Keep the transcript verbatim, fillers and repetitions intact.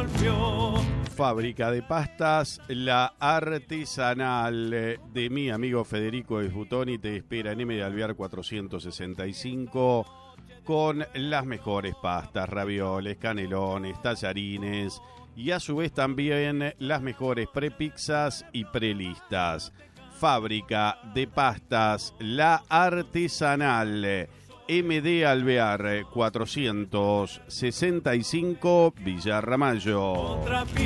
golpeó. Fábrica de pastas, la artesanal de mi amigo Federico Esbutoni te espera en M de Alvear cuatrocientos sesenta y cinco con las mejores pastas, ravioles, canelones, tallarines y a su vez también las mejores prepizzas y prelistas. Fábrica de pastas, la artesanal, M de Alvear cuatrocientos sesenta y cinco, Villa Ramallo.